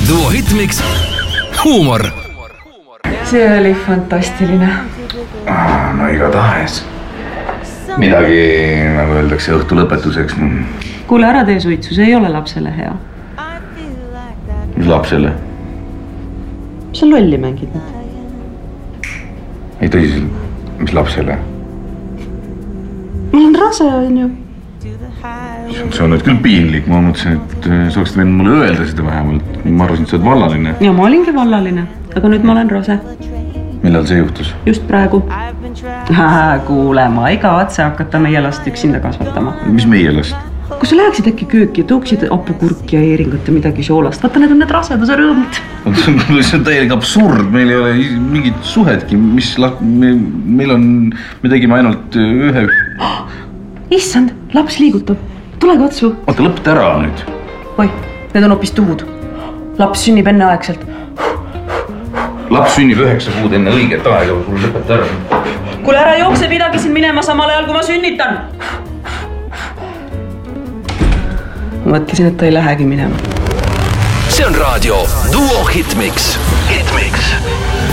Duo Hitmix, huumor. See oli fantastiline. No igatahes. Midagi, nagu öeldakse, õhtu lõpetuseks. Kuule, ära tee suitsu, see ei ole lapsele hea. Mis lapsele? Mis sa lolli mängid nüüd? Ei tõsiselt, mis lapsele? Ma olen rase, on ju. See on nüüd küll piinlik, ma mõtlesin, et sa oleksid võinud mulle öelda seda vähemalt. Ma arvasin, et sa oled vallaline. Ja ma olingi vallaline, aga nüüd ma olen rase. Millal see juhtus? Just praegu. Kuule, ma ei kavatse hakata meie last üksinda kasvatama. Mis meie last? Kui sa läheksid äkki kööki ja tooksid apukurki ja eeringut ja midagi soolast, vaata, need on need raseduse rõõmud. See on täielik absurd, meil ei ole mingit suhetki, meil on, me tegime ainult ühe... Issand, laps liigutab. Tule katsu. Oota, lõpeta ära nüüd. Oi, need on hoopis tuhud. Laps sünnib enne aegselt. Laps sünnib 9 kuud enne õiget aega, kui lõpeta ära. Kuule, ära jookse midagi siin minema samal ajal, kui ma sünnitan. Mõtlesin, et ta ei lähegi minema. See on raadio Duo Hitmix.